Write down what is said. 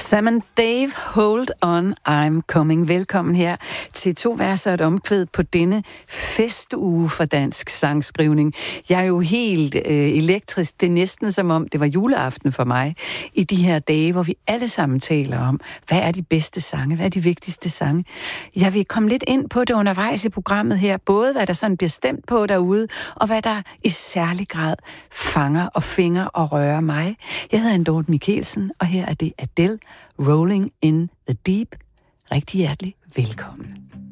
Sam and Dave, Hold On, I'm Coming. Velkommen her til 2 verser og et omkvæd på denne festuge for dansk sangskrivning. Jeg er jo helt elektrisk. Det er næsten som om, det var juleaften for mig i de her dage, hvor vi alle sammen taler om, hvad er de bedste sange, hvad er de vigtigste sange. Jeg vil komme lidt ind på det undervejs i programmet her, både hvad der sådan bliver stemt på derude, og hvad der i særlig grad fanger og finger og rører mig. Jeg hedder Dorte Michelsen, og her er det Adele, Rolling in the Deep. Rigtig hjertelig velkommen.